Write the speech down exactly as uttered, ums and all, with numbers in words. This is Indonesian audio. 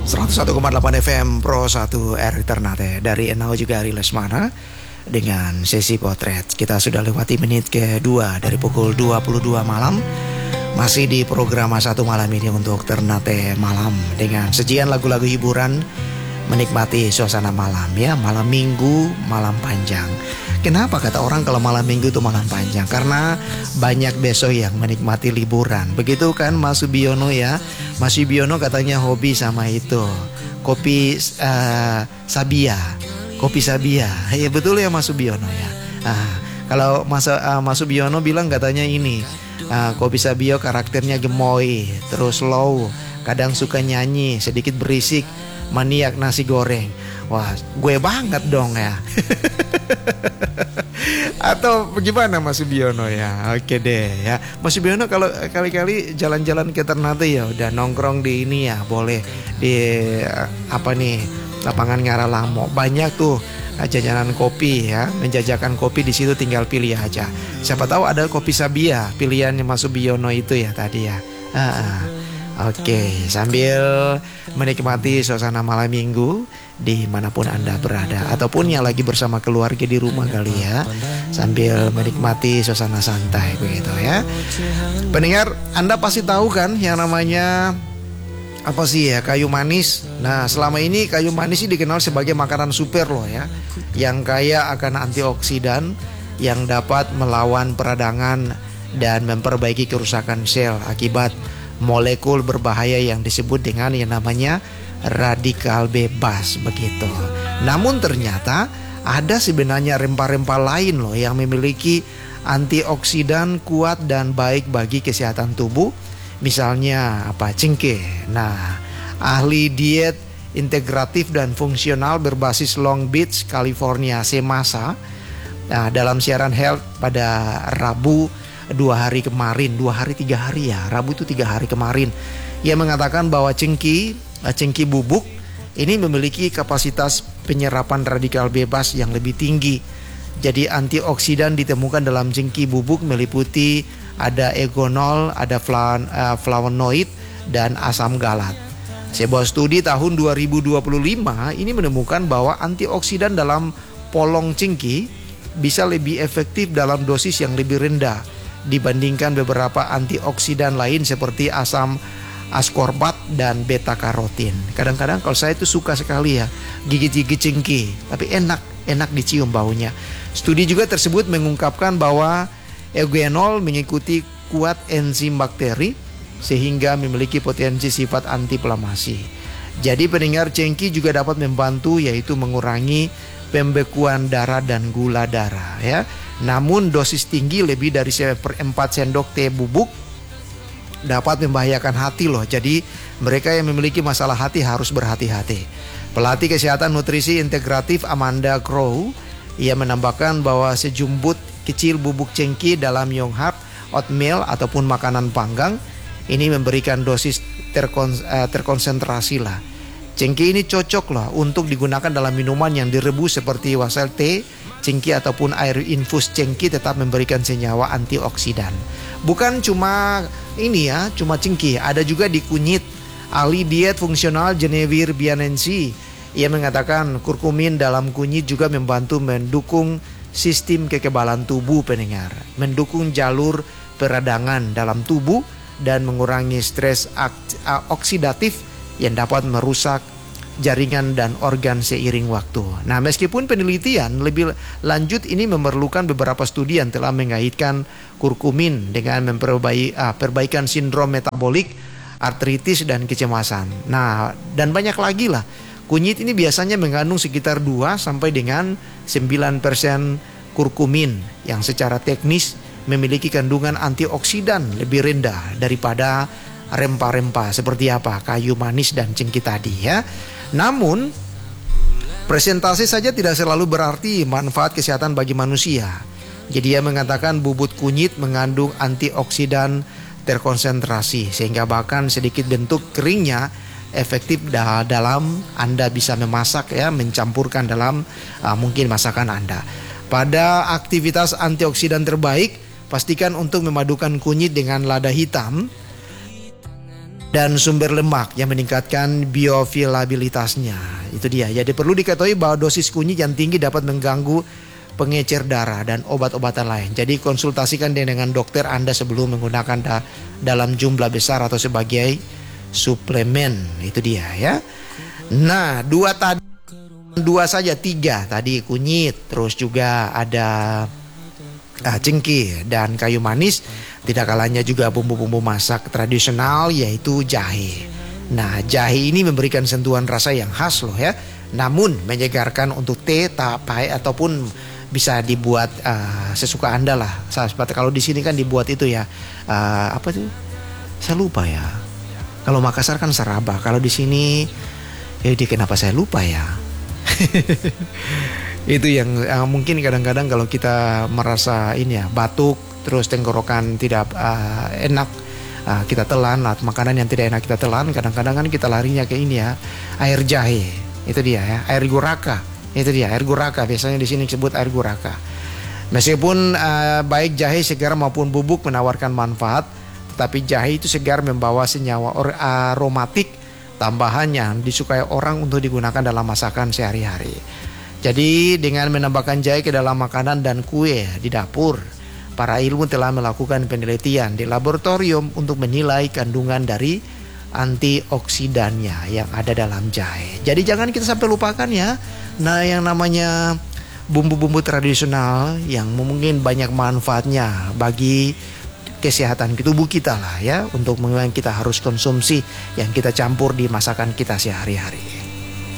seratus satu koma delapan F M Pro satu R Ternate dari Enau juga Ari Lesmana dengan sesi potret. Kita sudah lewati menit kedua dari pukul dua puluh dua malam. Masih di program satu malam ini untuk Ternate malam dengan sejian lagu-lagu hiburan, menikmati suasana malam ya, malam minggu, malam panjang. Kenapa kata orang kalau malam minggu itu malam panjang? Karena banyak besok yang menikmati liburan. Begitu kan Mas Subiono ya. Mas Subiono katanya hobi sama itu, kopi uh, Sabia. Kopi Sabia. Ya betul ya Mas Subiono ya. Nah, kalau Mas, uh, Mas Subiono bilang katanya ini, uh, kopi Sabio karakternya gemoy, terus low, kadang suka nyanyi, sedikit berisik, maniak nasi goreng. Wah, gue banget dong ya. Atau bagaimana Mas Subiono ya? Oke deh ya. Mas Subiono kalau kali-kali jalan-jalan ke Ternate ya udah nongkrong di ini ya, boleh di apa nih, lapangan Ngaralamo. Banyak tuh jajanan kopi ya, menjajakan kopi di situ, tinggal pilih aja. Siapa tahu ada kopi Sabia pilihannya Mas Subiono itu ya tadi ya. Ah, Oke, sambil menikmati suasana malam minggu dimanapun Anda berada, ataupun yang lagi bersama keluarga di rumah kali ya, sambil menikmati suasana santai begitu ya. Pendengar, Anda pasti tahu kan yang namanya apa sih ya, kayu manis. Nah, selama ini kayu manis ini dikenal sebagai makanan super loh ya, yang kaya akan antioksidan yang dapat melawan peradangan dan memperbaiki kerusakan sel akibat molekul berbahaya yang disebut dengan yang namanya radikal bebas begitu. Namun ternyata ada sebenarnya rempah-rempah lain loh yang memiliki antioksidan kuat dan baik bagi kesehatan tubuh. Misalnya apa? Cengkeh. Nah, ahli diet integratif dan fungsional berbasis Long Beach, California, Semasa, nah, dalam siaran Health pada Rabu dua hari kemarin, dua hari tiga hari ya, Rabu itu tiga hari kemarin, ia mengatakan bahwa cengkeh, cengkeh bubuk ini memiliki kapasitas penyerapan radikal bebas yang lebih tinggi. Jadi antioksidan ditemukan dalam cengkeh bubuk meliputi ada egonol, ada flavonoid dan asam galat. Sebuah studi tahun dua ribu dua puluh lima ini menemukan bahwa antioksidan dalam polong cengkeh bisa lebih efektif dalam dosis yang lebih rendah dibandingkan beberapa antioksidan lain seperti asam askorbat dan beta karotin. Kadang-kadang kalau saya itu suka sekali ya gigit-gigit cengkeh, tapi enak, enak dicium baunya. Studi juga tersebut mengungkapkan bahwa eugenol mengikuti kuat enzim bakteri sehingga memiliki potensi sifat antiinflamasi. Jadi pendengar, cengkeh juga dapat membantu yaitu mengurangi pembekuan darah dan gula darah ya. Namun dosis tinggi lebih dari seperempat sendok teh bubuk dapat membahayakan hati loh. Jadi mereka yang memiliki masalah hati harus berhati-hati. Pelatih kesehatan nutrisi integratif Amanda Crow, ia menambahkan bahwa sejumput kecil bubuk cengkeh dalam yonghap, oatmeal ataupun makanan panggang ini memberikan dosis terkon- terkonsentrasi lah. Cengkeh ini cocok lah untuk digunakan dalam minuman yang direbus seperti wasel teh, cengkeh ataupun air infus cengkeh tetap memberikan senyawa antioksidan. Bukan cuma ini ya, cuma cengkeh, ada juga di kunyit. Ahli diet fungsional Genevieve Bianensi, ia mengatakan kurkumin dalam kunyit juga membantu mendukung sistem kekebalan tubuh pendengar, mendukung jalur peradangan dalam tubuh dan mengurangi stres oksidatif yang dapat merusak jaringan dan organ seiring waktu. Nah, meskipun penelitian lebih lanjut ini memerlukan beberapa studi yang telah mengaitkan kurkumin dengan memperbaiki ah, perbaikan sindrom metabolik, artritis dan kecemasan. Nah, dan banyak lagi lah. Kunyit ini biasanya mengandung sekitar dua sampai dengan sembilan persen kurkumin yang secara teknis memiliki kandungan antioksidan lebih rendah daripada rempah-rempah seperti apa? Kayu manis dan cengkeh tadi ya. Namun presentasi saja tidak selalu berarti manfaat kesehatan bagi manusia. Jadi dia mengatakan bubut kunyit mengandung antioksidan terkonsentrasi sehingga bahkan sedikit bentuk keringnya efektif dalam Anda bisa memasak ya, mencampurkan dalam uh, mungkin masakan Anda. Pada aktivitas antioksidan terbaik, pastikan untuk memadukan kunyit dengan lada hitam dan sumber lemak yang meningkatkan bioavailabilitasnya. Itu dia. Jadi perlu diketahui bahwa dosis kunyit yang tinggi dapat mengganggu pengecer darah dan obat-obatan lain. Jadi konsultasikan dengan dokter Anda sebelum menggunakan da dalam jumlah besar atau sebagai suplemen. Itu dia ya. Nah, dua tadi dua saja, tiga tadi kunyit, terus juga ada ah, cengkeh dan kayu manis. Tidak kalahnya juga bumbu-bumbu masak tradisional yaitu jahe. Nah, jahe ini memberikan sentuhan rasa yang khas loh ya. Namun menyegarkan untuk teh, tapai ataupun bisa dibuat uh, sesuka Anda lah. Seperti kalau di sini kan dibuat itu ya. Uh, apa tuh? Saya lupa ya. Kalau Makassar kan seraba. Kalau di sini ya kenapa saya lupa ya? Itu yang uh, mungkin kadang-kadang kalau kita merasa ini ya batuk, terus tenggorokan tidak uh, enak, uh, kita telan atau makanan yang tidak enak kita telan, kadang-kadang kan kita larinya ke ini ya, air jahe. Itu dia ya, air guraka. Itu dia air guraka, biasanya di sini disebut air guraka. Meskipun uh, baik jahe segar maupun bubuk menawarkan manfaat, tetapi jahe itu segar membawa senyawa aromatik tambahan yang disukai orang untuk digunakan dalam masakan sehari-hari. Jadi dengan menambahkan jahe ke dalam makanan dan kue di dapur, para ilmu telah melakukan penelitian di laboratorium untuk menilai kandungan dari antioksidannya yang ada dalam jahe. Jadi jangan kita sampai lupakan ya. Nah, yang namanya bumbu-bumbu tradisional yang mungkin banyak manfaatnya bagi kesehatan tubuh kita lah ya, untuk memang kita harus konsumsi yang kita campur di masakan kita sehari-hari.